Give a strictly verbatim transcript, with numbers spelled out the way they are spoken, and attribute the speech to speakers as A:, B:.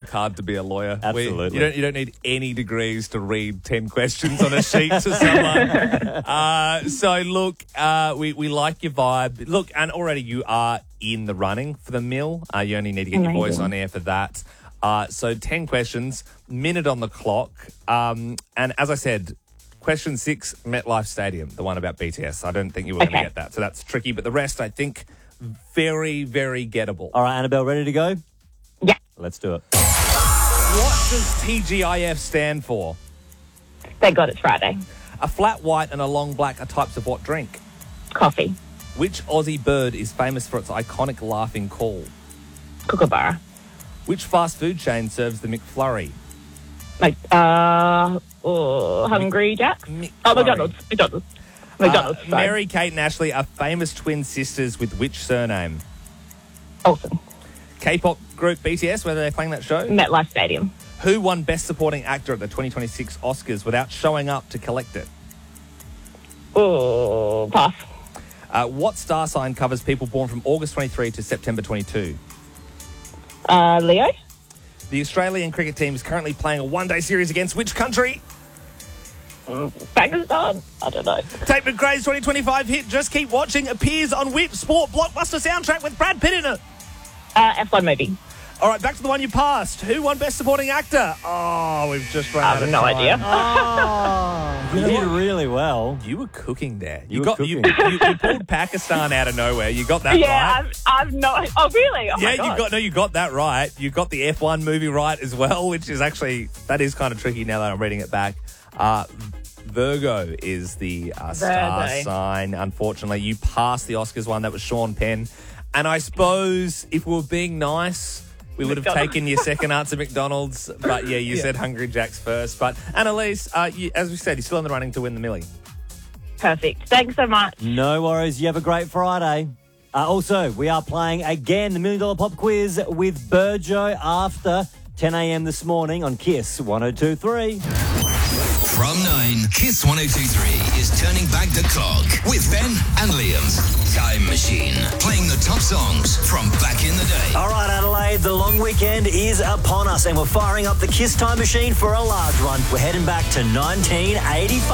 A: hard to be a lawyer.
B: Absolutely.
A: We, you don't you don't need any degrees to read ten questions on a sheet to someone. Uh, so look, uh, we we like your vibe. Look, and already you are in the running for the mill. Uh, you only need to get
C: Amazing.
A: your voice on air for that. Uh, so ten questions, minute on the clock, um, and as I said. Question six, MetLife Stadium, the one about B T S. I don't think you were going
C: Okay.
A: to get that, so that's tricky. But the rest, I think, very, very gettable.
B: All right, Annabelle, ready to go?
C: Yeah.
B: Let's do it.
A: What does T G I F stand for?
C: Thank God it's Friday.
A: A flat white and a long black are types of what drink?
C: Coffee.
A: Which Aussie bird is famous for its iconic laughing call?
C: Kookaburra.
A: Which fast food chain serves the McFlurry?
C: Like, uh, oh, Hungry Jack's?
A: McFlurry.
C: Oh, McDonald's. McDonald's. McDonald's.
A: Uh,
C: sorry.
A: Mary, Kate and Ashley are famous twin sisters with which surname?
C: Olsen.
A: K-pop group B T S, whether they're playing that show?
C: MetLife Stadium.
A: Who won Best Supporting Actor at the twenty twenty-six Oscars without showing up to collect it?
C: Oh, pass.
A: Uh, what star sign covers people born from August twenty-third to September twenty-second?
C: Uh, Leo.
A: The Australian cricket team is currently playing a one-day series against which country?
C: Pakistan. I don't know.
A: Tate McRae's twenty twenty-five hit Just Keep Watching appears on which sport blockbuster soundtrack with Brad Pitt in it?
C: Uh, F one movie.
A: All right, back to the one you passed. Who won Best Supporting Actor? Oh, we've just run
C: I
A: out
C: have
A: of
C: no
A: time.
C: idea.
B: Oh, you did really well.
A: You were cooking there.
B: You
A: You,
B: were
A: got you,
B: cooking.
A: you, you pulled Pakistan out of nowhere. You got that
C: Yeah,
A: right.
C: I've, I've no. Oh, really? Oh
A: Yeah,
C: my
A: you
C: God.
A: got no, you got that right. You got the F one movie right as well, which is actually that is kind of tricky now that I'm reading it back. Uh, Virgo is the uh, star
C: Virgo.
A: sign. Unfortunately, you passed the Oscars one. That was Sean Penn, and I suppose if we were being nice, we would have
C: McDonald's.
A: taken your second answer, McDonald's. But yeah, you said Hungry Jack's first. But Annalise, uh, you, as we said, you're still in the running to win the Millie.
C: Perfect. Thanks so much.
B: No worries. You have a great Friday. Uh, also, we are playing again the Million Dollar Pop Quiz with Burjo after ten a.m. this morning on Kiss one oh two three.
D: From nine, Kiss one oh two three is turning back the clock with Ben and Liam's Time Machine, playing the top songs from back in the day.
B: All right, Adelaide, the long weekend is upon us and we're firing up the Kiss Time Machine for a large one. We're heading back to nineteen eighty-five.